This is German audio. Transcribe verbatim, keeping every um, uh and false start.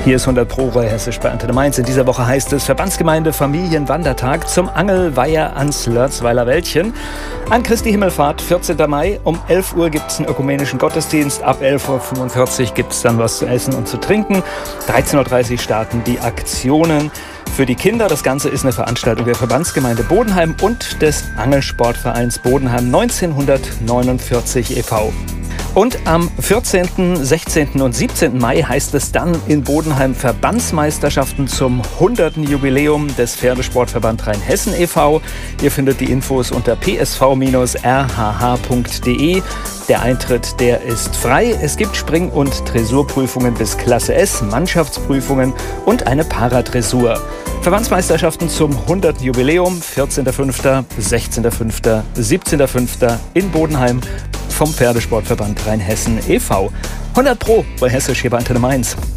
Hier ist hundert Pro Hessisch bei Antenne Mainz. In dieser Woche heißt es Verbandsgemeinde Familienwandertag zum Angelweiher ans Lörzweiler Wäldchen. An Christi Himmelfahrt, vierzehnten Mai, um elf Uhr gibt es einen ökumenischen Gottesdienst. Ab elf Uhr fünfundvierzig gibt es dann was zu essen und zu trinken. dreizehn Uhr dreißig starten die Aktionen für die Kinder. Das Ganze ist eine Veranstaltung der Verbandsgemeinde Bodenheim und des Angelsportvereins Bodenheim neunzehnhundertneunundvierzig e V Und am vierzehnten, sechzehnten und siebzehnten Mai heißt es dann in Bodenheim Verbandsmeisterschaften zum hunderten Jubiläum des Pferdesportverband Rheinhessen e V Ihr findet die Infos unter p s v Bindestrich r h h punkt d e. Der Eintritt, der ist frei. Es gibt Spring- und Dressurprüfungen bis Klasse S, Mannschaftsprüfungen und eine Paradressur. Verbandsmeisterschaften zum hunderten Jubiläum, vierzehnten fünften, sechzehnten fünften, siebzehnten fünften in Bodenheim vom Pferdesportverband Rheinhessen e V hundert Pro bei Hessisch hier bei Antenne Mainz.